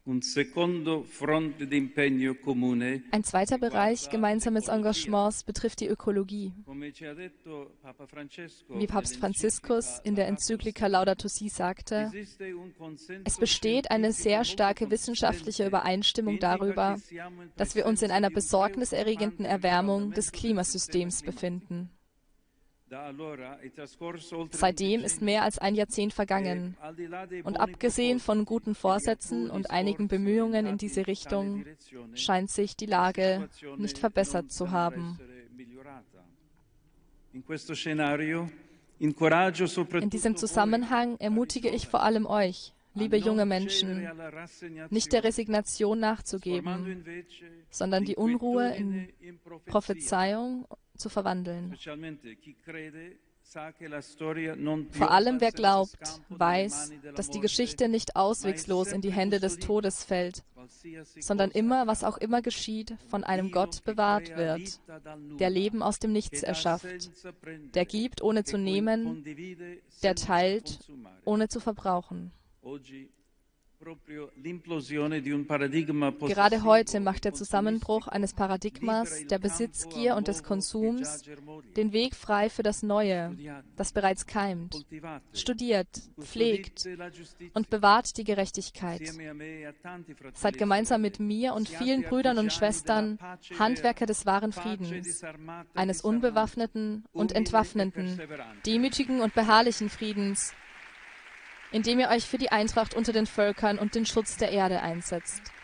Un secondo fronte di impegno comune. Ein zweiter Bereich gemeinsames Engagements betrifft die Ökologie. Wie Papst Franziskus in der Enzyklika Laudato Si sagte, es besteht eine sehr starke wissenschaftliche Übereinstimmung darüber, dass wir uns in einer besorgniserregenden Erwärmung des Klimasystems befinden. Seitdem ist mehr als ein Jahrzehnt vergangen und abgesehen von guten Vorsätzen und einigen Bemühungen in diese Richtung scheint sich die Lage nicht verbessert zu haben. In diesem Zusammenhang ermutige ich vor allem euch, liebe junge Menschen, nicht der Resignation nachzugeben, sondern die Unruhe in Prophezeiung zu verwandeln. Vor allem wer glaubt, weiß, dass die Geschichte nicht auswegslos in die Hände des Todes fällt, sondern immer, was auch immer geschieht, von einem Gott bewahrt wird, der Leben aus dem Nichts erschafft, der gibt, ohne zu nehmen, der teilt, ohne zu verbrauchen. Gerade heute macht der Zusammenbruch eines Paradigmas der Besitzgier und des Konsums den Weg frei für das Neue, das bereits keimt, studiert, pflegt und bewahrt die Gerechtigkeit. Seid gemeinsam mit mir und vielen Brüdern und Schwestern Handwerker des wahren Friedens, eines unbewaffneten und entwaffnenden, demütigen und beharrlichen Friedens, indem ihr euch für die Eintracht unter den Völkern und den Schutz der Erde einsetzt.